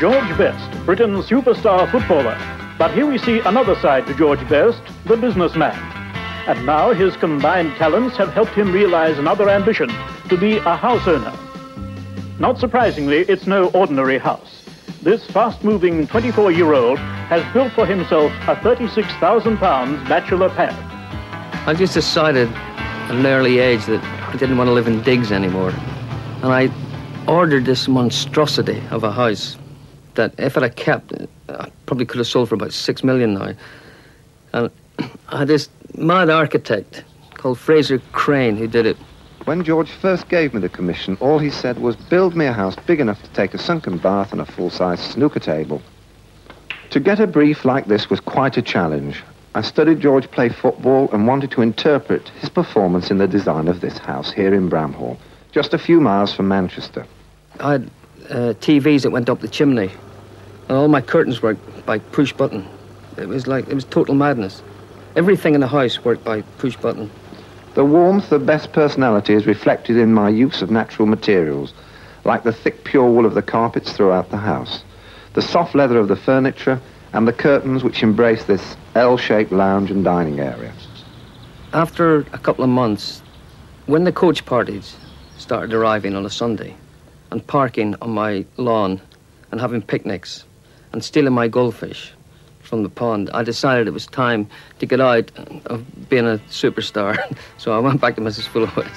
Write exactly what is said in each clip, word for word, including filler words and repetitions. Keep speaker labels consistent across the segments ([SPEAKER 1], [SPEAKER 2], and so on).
[SPEAKER 1] George Best, Britain's superstar footballer. But here we see another side to George Best, the businessman. And now his combined talents have helped him realize another ambition, to be a house owner. Not surprisingly, it's no ordinary house. This fast-moving twenty-four-year-old has built for himself a thirty-six thousand pounds bachelor pad.
[SPEAKER 2] I just decided at an early age that I didn't want to live in digs anymore. And I ordered this monstrosity of a house that if it had kept, I probably could have sold for about six million now. And I had this mad architect called Fraser Crane who did it.
[SPEAKER 3] When George first gave me the commission, all he said was, build me a house big enough to take a sunken bath and a full-size snooker table. To get a brief like this was quite a challenge. I studied George play football and wanted to interpret his performance in the design of this house here in Bramhall, just a few miles from Manchester.
[SPEAKER 2] I had uh, T Vs that went up the chimney, and all my curtains worked by push button. It was like, it was total madness. Everything in the house worked by push button.
[SPEAKER 3] The warmth of Best's personality is reflected in my use of natural materials, like the thick pure wool of the carpets throughout the house, the soft leather of the furniture, and the curtains which embrace this L-shaped lounge and dining area.
[SPEAKER 2] After a couple of months, when the coach parties started arriving on a Sunday and parking on my lawn and having picnics and stealing my goldfish from the pond, I decided it was time to get out of being a superstar. So I went back to Missus Fullowes.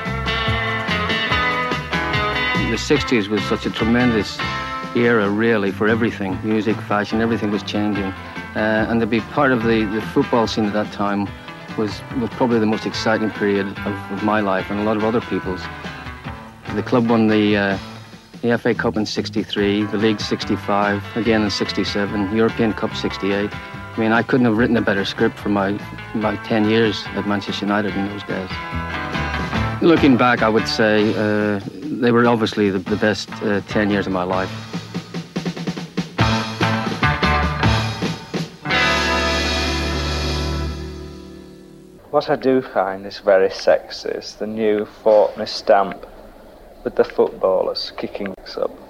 [SPEAKER 2] The sixties was such a tremendous era, really, for everything. Music, fashion, everything was changing. Uh, and to be part of the, the football scene at that time was, was probably the most exciting period of, of my life and a lot of other people's. The club won the, uh, the F A Cup in sixty-three, the League sixty-five, again in sixty-seven, European Cup sixty-eight. I mean, I couldn't have written a better script for my, my ten years at Manchester United in those days. Looking back, I would say uh, they were obviously the, the best uh, ten years of my life.
[SPEAKER 4] What I do find is very sexy is the new Fortney stamp with the footballers kicking up.